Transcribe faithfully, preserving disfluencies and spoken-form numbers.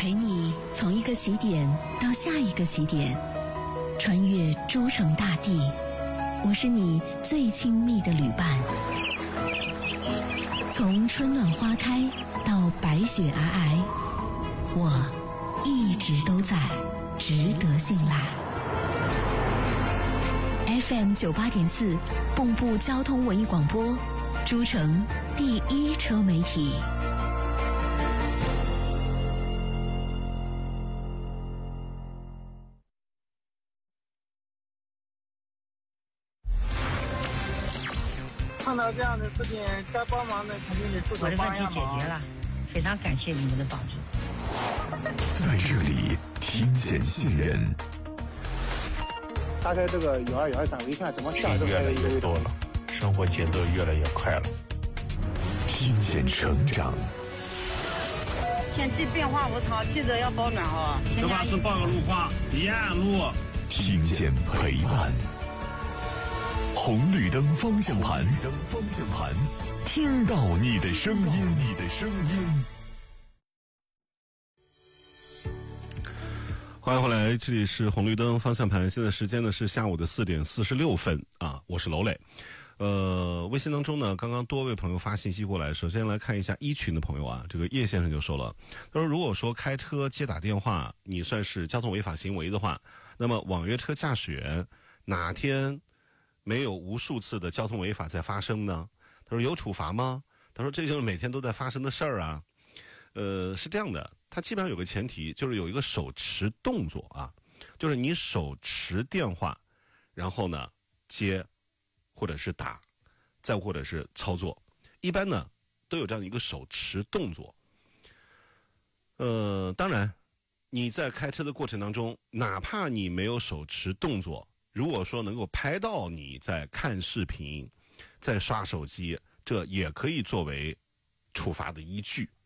陪你从一个起点到下一个起点，穿越诸城大地。我是你最亲密的旅伴，从春暖花开到白雪皑皑，我一直都在，值得信赖。F M 九八点四，蚌埠交通文艺广播，诸城第一车媒体。 碰到这样的事情，该帮忙的肯定得出手帮一下忙。 我的问题解决了，非常感谢你们的帮助。 在这里听见信任。 打开这个幺二幺二三，我一看怎么下都越来越多了，生活节奏越来越快了。 听见成长。 天气变化无常，记得要保暖哦。 这把是报个路况，沿岸路。 听见陪伴。红绿灯方向盘，绿灯方向盘，听到你的声音，你的声音。 欢迎回来，这里是红绿灯方向盘。现在时间呢是下午的四点四十六分啊，我是楼磊。呃，微信当中呢，刚刚多位朋友发信息过来。首先来看一下一群的朋友啊，这个叶先生就说了，他说如果说开车接打电话你算是交通违法行为的话，那么网约车驾驶员哪天没有无数次的交通违法在发生呢？他说有处罚吗？他说这就是每天都在发生的事儿啊。呃，是这样的，它基本上有个前提，就是有一个手持动作啊，就是你手持电话，然后呢接，或者是打，再或者是操作，一般呢都有这样一个手持动作。呃，当然你在开车的过程当中，哪怕你没有手持动作，如果说能够拍到你在看视频，在刷手机，这也可以作为处罚的依据